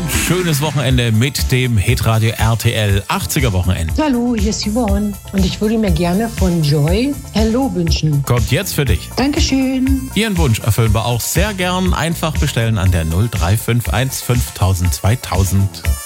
Ein schönes Wochenende mit dem Hitradio RTL 80er Wochenende. Hallo, hier ist Yvonne und ich würde mir gerne von Joy Hello wünschen. Kommt jetzt für dich. Dankeschön. Ihren Wunsch erfüllen wir auch sehr gern. Einfach bestellen an der 0351 5000 2000.